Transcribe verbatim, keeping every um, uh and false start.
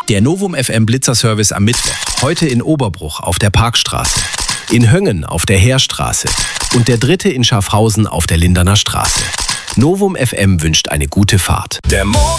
Der Novum F M Blitzerservice am Mittwoch. Heute in Oberbruch auf der Parkstraße, in Höngen auf der Heerstraße und der dritte in Schaffhausen auf der Linderner Straße. Novum F M wünscht eine gute Fahrt. Der Morgen